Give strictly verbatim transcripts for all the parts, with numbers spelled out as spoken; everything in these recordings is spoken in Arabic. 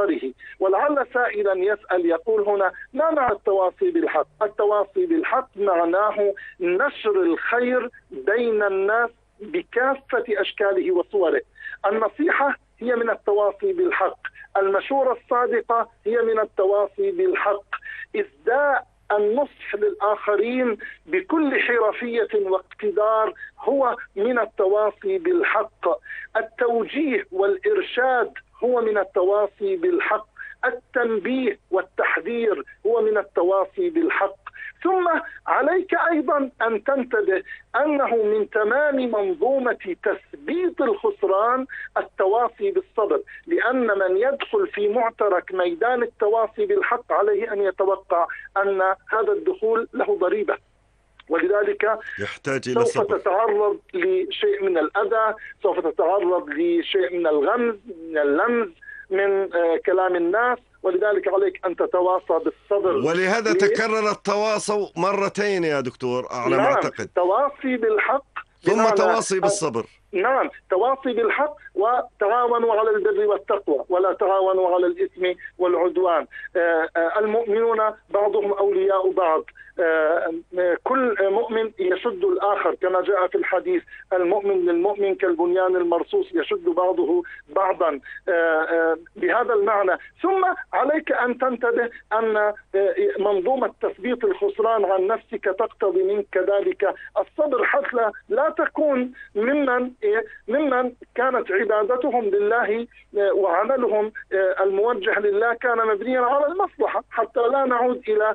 بصوره. ولعل سائلا يسأل يقول هنا ما معنى التواصي بالحق؟ التواصي بالحق معناه نشر الخير بين الناس بكافة أشكاله وصوره. النصيحة هي من التواصي بالحق، المشورة الصادقة هي من التواصي بالحق، إسداء النصح للآخرين بكل حرفية واقتدار هو من التواصي بالحق، التوجيه والإرشاد هو من التواصي بالحق، التنبيه والتحذير هو من التواصي بالحق. ثم عليك أيضا أن تنتبه أنه من تمام منظومة تثبيت الخسران التواصي بالصبر، لأن من يدخل في معترك ميدان التواصي بالحق عليه أن يتوقع أن هذا الدخول له ضريبة، ولذلك يحتاج إلى سوف صبر. تتعرض لشيء من الأذى، سوف تتعرض لشيء من الغمز، من اللمز، من كلام الناس، ولذلك عليك أن تتواصى بالصبر. ولهذا تكرر التواصي مرتين يا دكتور على ما نعم، أعتقد. تواصي بالحق ثم تواصي بالصبر. نعم، تواصي بالحق وتعاونوا على البر والتقوى ولا تعاونوا على الإثم والعدوان. المؤمنون بعضهم أولياء بعض، كل مؤمن يشد الآخر كما جاء في الحديث، المؤمن للمؤمن كالبنيان المرصوص يشد بعضه بعضا، بهذا المعنى. ثم عليك أن تنتبه أن منظومة تثبيت الخسران عن نفسك تقتضي منك كذلك الصبر، حتى لا تكون ممن ممن كانت عبادتهم لله وعملهم الموجه لله كان مبنيا على المصلحة، حتى لا نعود إلى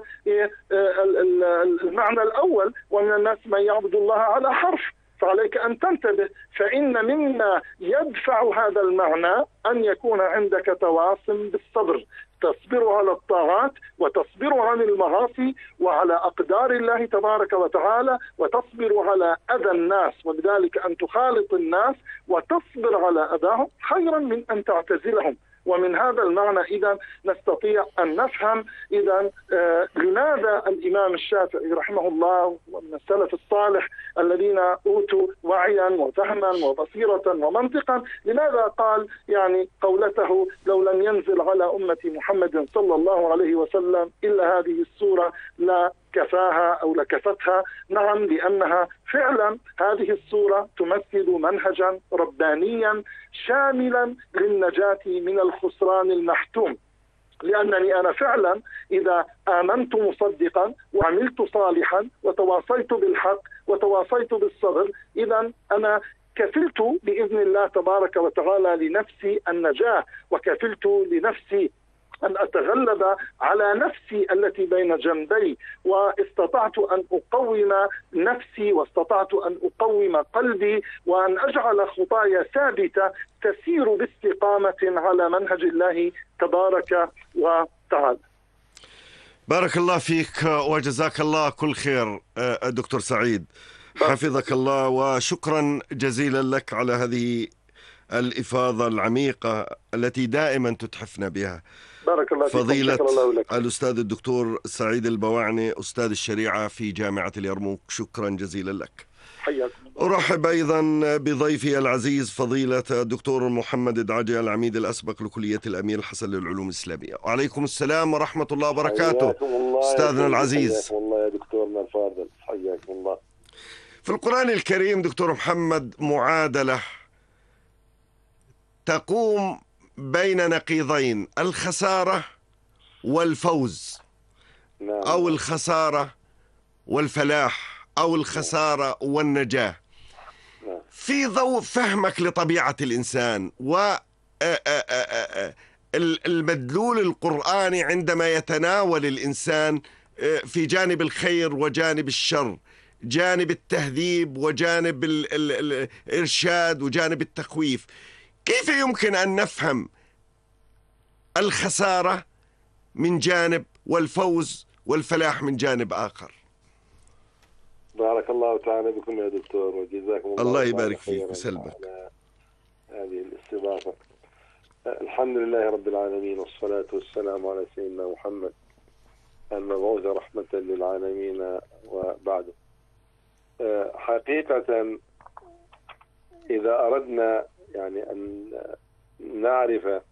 المعنى الأول ومن الناس من يعبد الله على حرف. فعليك أن تنتبه، فإن مما يدفع هذا المعنى أن يكون عندك تواصل بالصبر، تصبر على الطاعات وتصبر عن المعاصي وعلى أقدار الله تبارك وتعالى، وتصبر على أذى الناس، وبذلك أن تخالط الناس وتصبر على أذاهم خيرا من أن تعتزلهم. ومن هذا المعنى إذا نستطيع أن نفهم إذا آه لماذا الإمام الشافعي رحمه الله ومن السلف الصالح الذين أوتوا وعيا وفهما وبصيرة ومنطقا، لماذا قال يعني قولته لو لم ينزل على أمة محمد صلى الله عليه وسلم إلا هذه السورة لا كفاها أو لكفتها؟ نعم، لأنها فعلا هذه السورة تمثل منهجا ربانيا شاملا للنجاة من الخسران المحتوم. لأنني أنا فعلا إذا آمنت مصدقا وعملت صالحا وتواصيت بالحق وتواصيت بالصبر، إذا أنا كفلت بإذن الله تبارك وتعالى لنفسي النجاة، وكفلت لنفسي أن أتغلب على نفسي التي بين جنبي، واستطعت أن أقوم نفسي واستطعت أن أقوم قلبي وأن أجعل خطايا ثابتة تسير باستقامة على منهج الله تبارك وتعالى. بارك الله فيك وجزاك الله كل خير دكتور سعيد، حفظك الله، وشكرا جزيلا لك على هذه الإفاضة العميقة التي دائما تتحفنا بها. بارك الله فيكم. فضيلة الله لك. الأستاذ الدكتور سعيد البواعني أستاذ الشريعة في جامعة اليرموك، شكرا جزيلا لك. حياكم. أرحب أيضا بضيفي العزيز فضيلة الدكتور محمد الدعجي العميد الأسبق لكلية الأمير الحسن للعلوم الإسلامية. وعليكم السلام ورحمة الله وبركاته أستاذنا العزيز. حياكم الله يا دكتورنا الفاضل، حياكم الله. في القرآن الكريم دكتور محمد معادلة تقوم بين نقيضين، الخسارة والفوز، نعم. أو الخسارة والفلاح، أو الخسارة والنجاة. نعم. في ضوء فهمك لطبيعة الإنسان والمدلول القرآني عندما يتناول الإنسان في جانب الخير وجانب الشر، جانب التهذيب وجانب الإرشاد وجانب التخويف، كيف يمكن أن نفهم الخسارة من جانب والفوز والفلاح من جانب آخر؟ بارك الله تعالى بكم يا دكتور، وجزاكم الله. الله يبارك فيك وسلمك. هذه الاستضافة. الحمد لله رب العالمين، والصلاة والسلام على سيدنا محمد المبعوث رحمة للعالمين وبعده. حقيقة إذا أردنا يعني أن نعرف